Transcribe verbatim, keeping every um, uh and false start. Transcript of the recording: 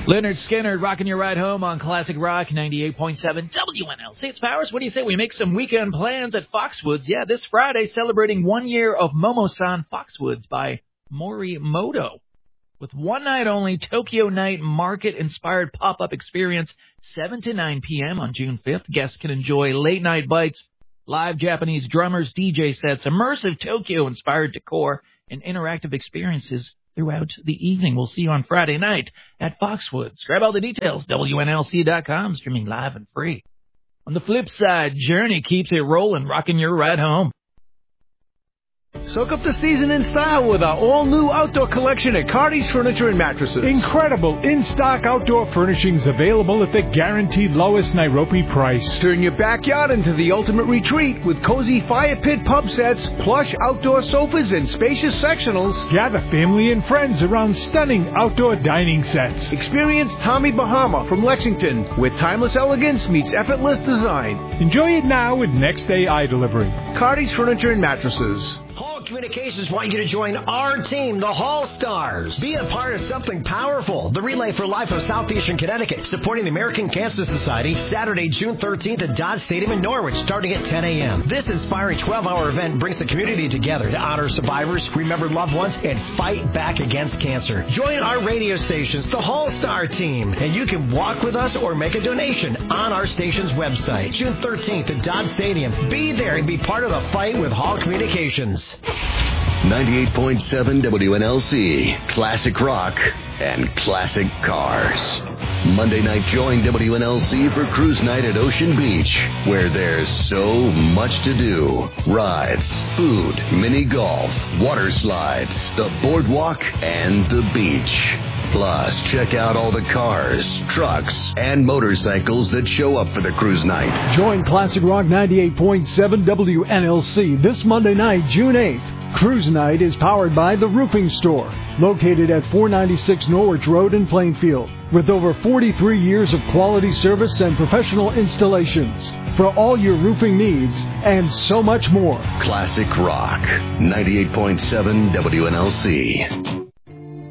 Leonard Skinner rocking your ride home on Classic Rock ninety-eight point seven W N L C. It's Powers. What do you say we make some weekend plans at Foxwoods? Yeah, this Friday celebrating one year of Momo-san Foxwoods by Morimoto. With one night only Tokyo Night market-inspired pop-up experience, seven to nine p.m. on June fifth. Guests can enjoy late-night bites, live Japanese drummers, D J sets, immersive Tokyo-inspired decor, and interactive experiences throughout the evening. We'll see you on Friday night at Foxwoods. Grab all the details, W N L C dot com, streaming live and free. On the flip side, Journey keeps it rolling, rocking your ride home. Soak up the season in style with our all-new outdoor collection at Cardi's Furniture and Mattresses. Incredible in-stock outdoor furnishings available at the guaranteed lowest Nairobi price. Turn your backyard into the ultimate retreat with cozy fire pit pub sets, plush outdoor sofas, and spacious sectionals. Gather family and friends around stunning outdoor dining sets. Experience Tommy Bahama from Lexington, where timeless elegance meets effortless design. Enjoy it now with next-day eye delivery. Cardi's Furniture and Mattresses. Hall Communications want you to join our team, the Hall Stars. Be a part of something powerful. The Relay for Life of Southeastern Connecticut, supporting the American Cancer Society, Saturday, June thirteenth at Dodge Stadium in Norwich, starting at ten a.m. This inspiring twelve-hour event brings the community together to honor survivors, remember loved ones, and fight back against cancer. Join our radio stations, the Hall Star team, and you can walk with us or make a donation on our station's website. June thirteenth at Dodge Stadium. Be there and be part of the fight with Hall Communications. ninety-eight point seven W N L C, Classic Rock and Classic Cars. Monday night, join W N L C for Cruise Night at Ocean Beach, where there's so much to do. Rides, food, mini golf, water slides, the boardwalk, and the beach. Plus, check out all the cars, trucks, and motorcycles that show up for the cruise night. Join Classic Rock ninety-eight point seven W N L C this Monday night, June eighth. Cruise Night is powered by The Roofing Store, located at four ninety-six Norwich Road in Plainfield, with over forty-three years of quality service and professional installations for all your roofing needs and so much more. Classic Rock, ninety-eight point seven W N L C.